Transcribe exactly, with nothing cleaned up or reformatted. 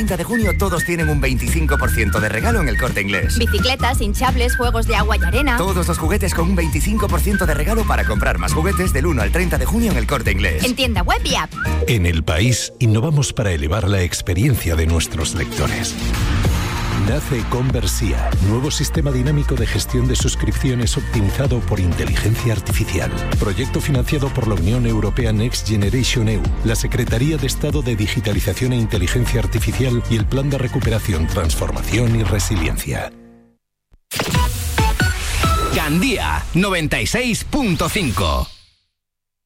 treinta de junio todos tienen un veinticinco por ciento de regalo en El Corte Inglés. Bicicletas, hinchables, juegos de agua y arena. Todos los juguetes con un veinticinco por ciento de regalo para comprar más juguetes del uno al treinta de junio en El Corte Inglés. En tienda web y app. En El País innovamos para elevar la experiencia de nuestros lectores. Nace Conversia, nuevo sistema dinámico de gestión de suscripciones optimizado por inteligencia artificial. Proyecto financiado por la Unión Europea Next Generation E U, la Secretaría de Estado de Digitalización e Inteligencia Artificial y el Plan de Recuperación, Transformación y Resiliencia. Gandía noventa y seis punto cinco.